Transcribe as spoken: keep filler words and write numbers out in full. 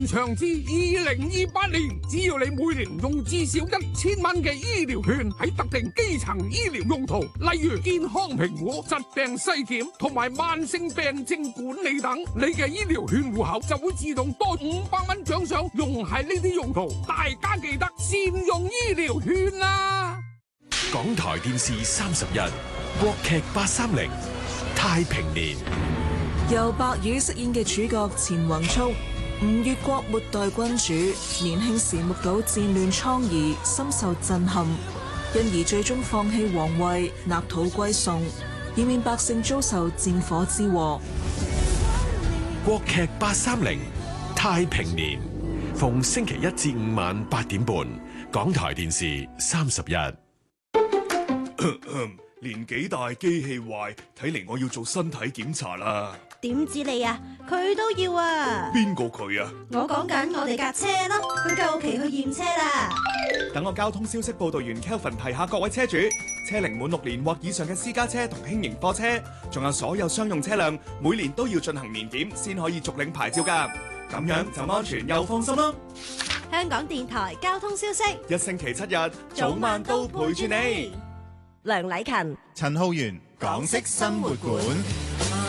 長至二零二八年，只要你每年用至少一千蚊嘅醫療券喺特定基層醫療用途，例如健康評估、疾病篩檢同埋慢性病症管理等，你嘅醫療券戶口就會自動多五百蚊獎賞，用喺呢啲用途。大家記得善用醫療券啦！ 港台電視三十一，國劇八三零太平年， 由白宇飾演嘅主角錢宏速，吳越國末代君主，年輕時目睹戰亂瘡痍，深受震撼，因而最終放棄皇位，納土歸宋，以免百姓遭受戰火之禍。 國劇八三零太平年，逢星期一至五晚八點半，港台電視三十一。 年紀大機器壞，睇嚟我要做身體檢查啦。 點知你啊？佢都要啊！ 邊個佢啊？ 我講緊我哋架車咯，佢夠期去驗車啦。 等我交通消息報道員 Kelvin 提下各位車主，車齡滿六年或以上嘅私家車同輕型貨車，仲有所有商用車輛，每年都要進行年檢先可以續領牌照㗎。咁樣就安全又放心咯。 香港電台交通消息， 一星期七日，早晚都陪住你。 梁禮勤、 陳浩源，港式生活館。